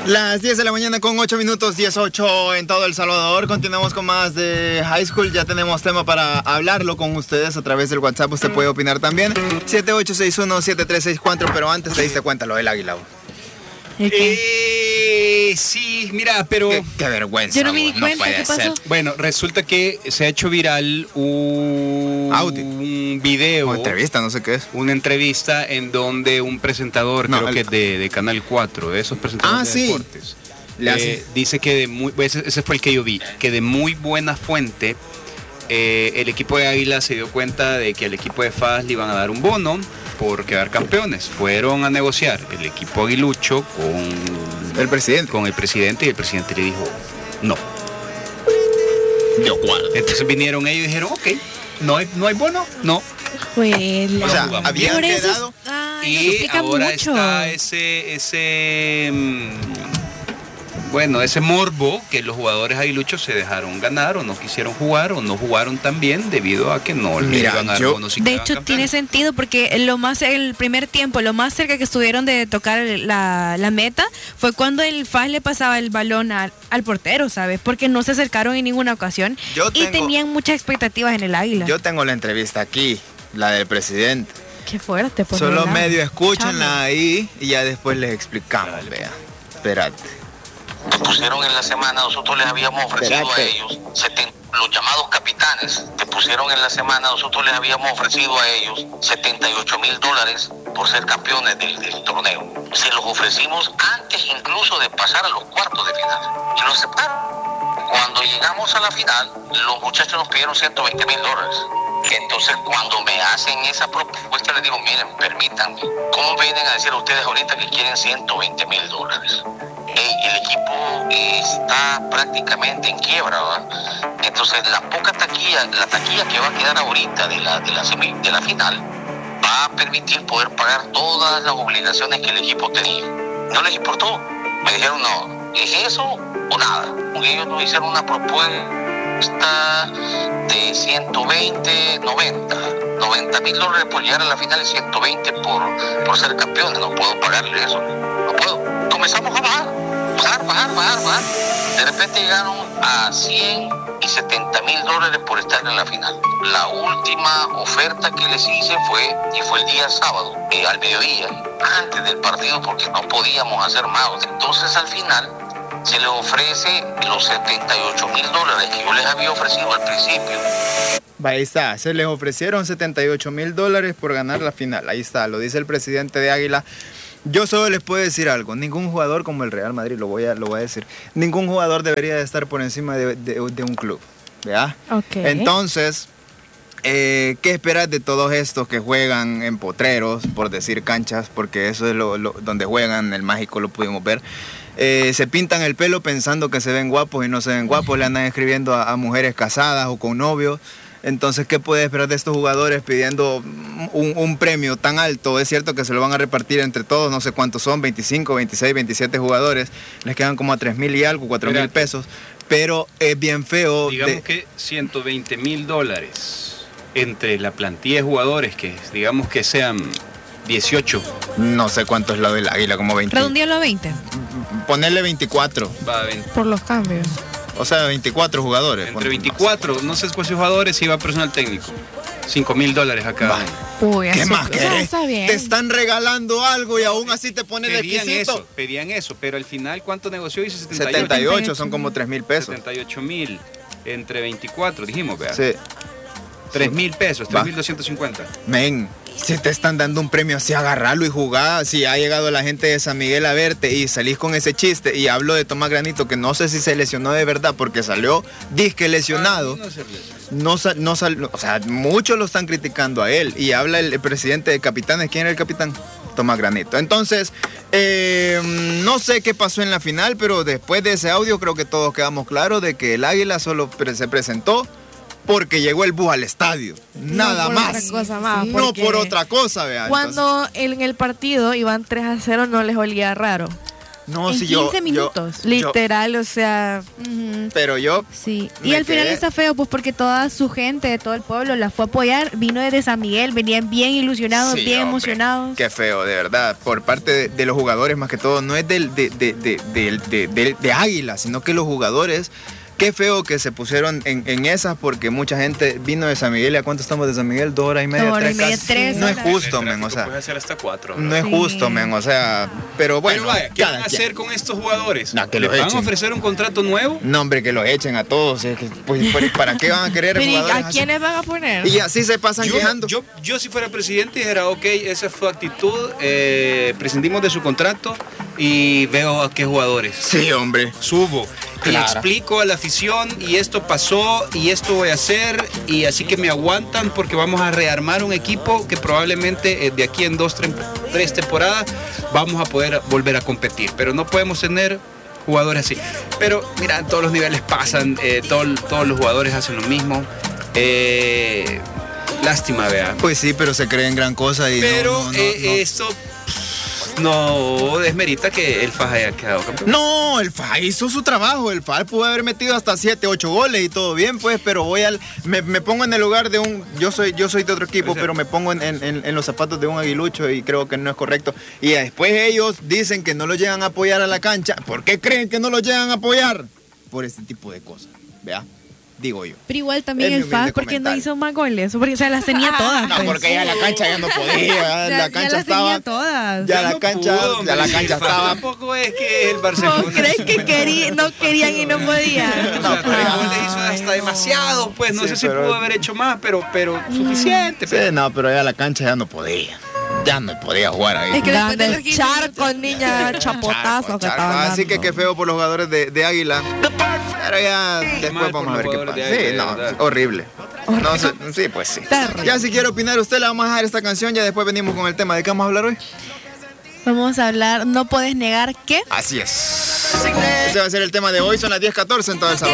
Las 10 de la mañana con 8 minutos, 18 en todo El Salvador. Continuamos con más de High School. Ya tenemos tema para hablarlo con ustedes a través del WhatsApp. Usted puede opinar también. 7861-7364. Pero antes te diste cuenta lo del águila. Sí, mira, pero... Qué vergüenza. Yo no me di cuenta, no puede ¿qué pasó? ser. Bueno, resulta que se ha hecho viral un video. O entrevista, no sé qué es. Una entrevista en donde un presentador, creo que de Canal 4, de esos presentadores de deportes, dice que ese fue el que yo vi, que de muy buena fuente el equipo de Águila se dio cuenta de que al equipo de FAS le iban a dar un bono por quedar campeones. Fueron a negociar el equipo aguilucho con el presidente y el presidente le dijo no. De acuerdo. Entonces vinieron ellos y dijeron, ok, no hay bono, no. O sea, habían quedado. Y ahora mucho. está ese morbo que los jugadores aguiluchos se dejaron ganar o no quisieron jugar o no jugaron tan bien debido a que no le iban a dar bonos. De hecho, tiene sentido porque el primer tiempo, lo más cerca que estuvieron de tocar la meta fue cuando el FAS le pasaba el balón al portero, ¿sabes? Porque no se acercaron en ninguna ocasión y tenían muchas expectativas en el Águila. Yo tengo la entrevista aquí, la del presidente. Qué fuerte. Pues, solo medio escúchenla ahí y ya después les explicamos, vea. Espérate. Te pusieron en la semana, nosotros les habíamos ofrecido a ellos, los llamados capitanes, te pusieron en la semana, nosotros les habíamos ofrecido a ellos $78,000 por ser campeones del torneo. Se los ofrecimos antes incluso de pasar a los cuartos de final y lo aceptaron. Cuando llegamos a la final, los muchachos nos pidieron $120,000. Entonces, cuando me hacen esa propuesta, les digo, miren, permítanme, ¿cómo vienen a decir a ustedes ahorita que quieren $120,000? El equipo está prácticamente en quiebra, ¿verdad? Entonces, la taquilla que va a quedar ahorita de la final, va a permitir poder pagar todas las obligaciones que el equipo tenía. No les importó, me dijeron no, ¿es eso o nada? Porque ellos nos hicieron una propuesta de 120, $90,000 por llegar a la final y 120 por ser campeones. No puedo pagarle eso, no puedo. Comenzamos a bajar. De repente llegaron a $170,000 por estar en la final. La última oferta que les hice fue el día sábado, al mediodía, antes del partido, porque no podíamos hacer más. Entonces al final se les ofrece los $78,000 que yo les había ofrecido al principio. Ahí está, se les ofrecieron $78,000 por ganar la final. Ahí está, lo dice el presidente de Águila. Yo solo les puedo decir algo, ningún jugador como el Real Madrid, lo voy a decir, ningún jugador debería de estar por encima de un club, ¿verdad? Okay. Entonces, ¿qué esperas de todos estos que juegan en potreros, por decir canchas, porque eso es donde juegan, el Mágico lo pudimos ver? Se pintan el pelo pensando que se ven guapos y no se ven guapos, le andan escribiendo a mujeres casadas o con novios. Entonces, ¿qué puede esperar de estos jugadores pidiendo un premio tan alto? Es cierto que se lo van a repartir entre todos, no sé cuántos son, 25, 26, 27 jugadores. Les quedan como a 3,000 y algo, 4,000 pesos. Pero es bien feo. Digamos que $120,000 entre la plantilla de jugadores, que digamos que sean 18. No sé cuánto es lo del Águila, como 20. Redondealo a 20. Ponerle 24. Va a 20. Por los cambios. O sea, 24 jugadores. Entre 24, no sé cuántos jugadores y va personal técnico. $5,000 acá. Uy, ¿qué más querés? Bien. Te están regalando algo y aún así te pones exquisito. Pedían eso, pero al final, ¿cuánto negoció? Dice 78, son como 3,000 pesos. 78,000 entre 24, dijimos, vea. Sí. 3,000 pesos, 3,250. Men, si te están dando un premio así, agarrarlo y jugar. Si ha llegado la gente de San Miguel a verte y salís con ese chiste, y hablo de Tomás Granito, que no sé si se lesionó de verdad porque salió disque lesionado. O sea, muchos lo están criticando a él. Y habla el presidente de capitanes. ¿Quién era el capitán? Tomás Granito. Entonces, no sé qué pasó en la final, pero después de ese audio creo que todos quedamos claros de que el Águila solo se presentó porque llegó el bus al estadio, nada más. No por otra cosa, vean. Cuando en el partido iban 3-0 no les olía raro. No, en si 15 minutos. Literal, o sea. Pero yo. Sí. Y al final está feo, pues porque toda su gente, todo el pueblo la fue a apoyar. Vino desde San Miguel, venían bien ilusionados, bien emocionados. Qué feo, de verdad. Por parte de los jugadores, más que todo, no es de Águila, sino que los jugadores. Qué feo que se pusieron en esas porque mucha gente vino de San Miguel. ¿A cuánto estamos de San Miguel? 2 horas y media, 3 No es justo, men, o sea. Puedes hacer hasta 4. No es justo, men, o sea. Pero bueno. Pero vaya, ¿qué van a hacer con estos jugadores? No, que ¿Les van a ofrecer un contrato nuevo? No, hombre, que los echen a todos. Pues, ¿para qué van a querer jugadores? ¿A quiénes van a poner? Y así se pasan quejando. Yo si fuera presidente dijera, ok, esa fue actitud, prescindimos de su contrato y veo a qué jugadores. Sí, hombre. Subo. Y explico a la afición y esto pasó y esto voy a hacer y así que me aguantan porque vamos a rearmar un equipo que probablemente de aquí en 2-3 temporadas vamos a poder volver a competir, pero no podemos tener jugadores así. Pero mira, en todos los niveles pasan, todos los jugadores hacen lo mismo. Lástima, vea. Pues sí, pero se creen gran cosa y pero esto no desmerita que el FAS haya quedado campeón. No, el FAS hizo su trabajo. El FAS pudo haber metido hasta 7, 8 goles y todo bien, pues, pero me pongo en el lugar de un. Yo soy de otro equipo, pero me pongo en los zapatos de un aguilucho y creo que no es correcto. Y después ellos dicen que no lo llegan a apoyar a la cancha. ¿Por qué creen que no lo llegan a apoyar? Por este tipo de cosas. Vea. Digo yo. Pero igual también el FAS, porque no hizo más goles, porque las tenía todas. No, porque ya la cancha ya no podía, la cancha estaba todas. Ya la cancha estaba. Tampoco es que el Barcelona. ¿Vos crees que no querían y no podían? No, pero les hizo hasta demasiado, pues no sé si pudo haber hecho más, pero suficiente. Sí, no, pero ya la cancha ya no podía. Ya no podía jugar ahí. Es que después de los charco, niña, chapotazo. Así que qué feo por los jugadores de Águila. Pero ya después vamos a ver qué pasa. Sí, no, horrible. No, sí, pues sí. Ya si quiere opinar usted, le vamos a dejar esta canción. Ya después venimos con el tema. ¿De qué vamos a hablar hoy? Vamos a hablar, no puedes negar que. Así es. Ese va a ser el tema de hoy. Son las 10:14 en todo El Salvador.